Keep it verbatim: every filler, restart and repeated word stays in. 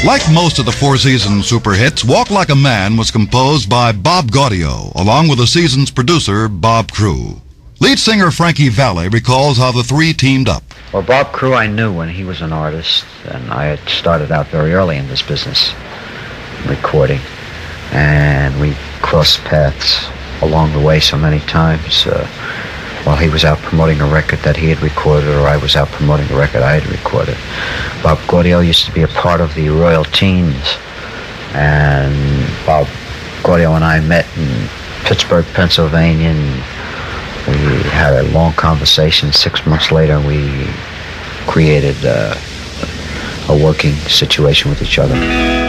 Like most of the Four Seasons super hits, Walk Like a Man was composed by Bob Gaudio, along with the season's producer, Bob Crewe. Lead singer Frankie Valli recalls how the three teamed up. Well, Bob Crewe I knew when he was an artist, and I had started out very early in this business, recording, and we crossed paths along the way so many times. Uh, while he was out promoting a record that he had recorded, or I was out promoting a record I had recorded. Bob Gaudio used to be a part of the Royal Teens, and Bob Gaudio and I met in Pittsburgh, Pennsylvania, and we had a long conversation. Six months later, we created uh, a working situation with each other.